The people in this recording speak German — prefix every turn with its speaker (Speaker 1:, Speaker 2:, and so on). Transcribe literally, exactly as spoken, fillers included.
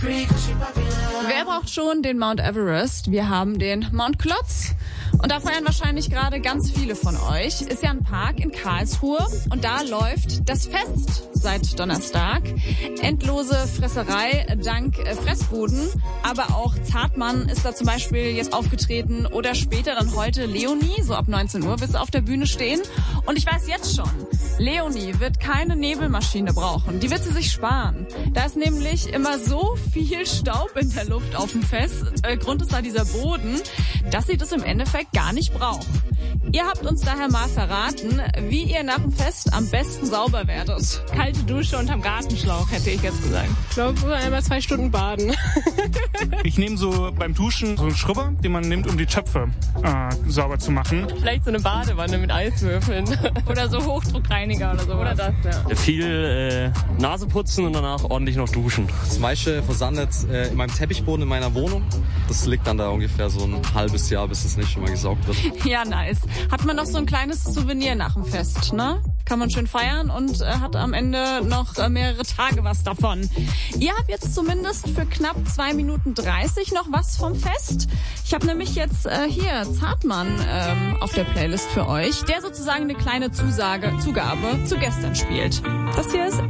Speaker 1: Wer braucht schon den Mount Everest? Wir haben den Mount Klotz. Und da feiern wahrscheinlich gerade ganz viele von euch. Ist ja ein Park in Karlsruhe und da läuft das Fest seit Donnerstag. Endlose Fresserei dank Fressbuden, aber auch Zartmann ist da zum Beispiel jetzt aufgetreten oder später dann heute Leonie, so ab neunzehn Uhr wird sie auf der Bühne stehen. Und ich weiß jetzt schon, Leonie wird keine Nebelmaschine brauchen, die wird sie sich sparen. Da ist nämlich immer so viel Staub in der Luft auf dem Fest, äh, Grund ist da dieser Boden, dass sie das im Endeffekt gar nicht braucht. Ihr habt uns daher mal verraten, wie ihr nach dem Fest am besten sauber werdet.
Speaker 2: Kalte Dusche unterm Gartenschlauch, hätte ich jetzt gesagt. Ich glaube, einmal zwei Stunden baden.
Speaker 3: Ich nehme so beim Duschen so einen Schrubber, den man nimmt, um die Töpfe äh, sauber zu machen.
Speaker 2: Vielleicht so eine Badewanne mit Eiswürfeln. Oder so Hochdruckreiniger oder so. Oder das, ja.
Speaker 4: Viel äh, Nase putzen und danach ordentlich noch duschen.
Speaker 5: Das meiste versandet äh, in meinem Teppichboden in meiner Wohnung. Das liegt dann da ungefähr so ein halbes Jahr, bis es nicht immer gesaugt wird.
Speaker 1: Ja, nice. Hat man noch so ein kleines Souvenir nach dem Fest, ne? Kann man schön feiern und äh, hat am Ende noch äh, mehrere Tage was davon. Ihr habt jetzt zumindest für knapp zwei Minuten dreißig noch was vom Fest. Ich habe nämlich jetzt äh, hier Zartmann ähm, auf der Playlist für euch, der sozusagen eine kleine Zusage, Zugabe zu gestern spielt. Das hier ist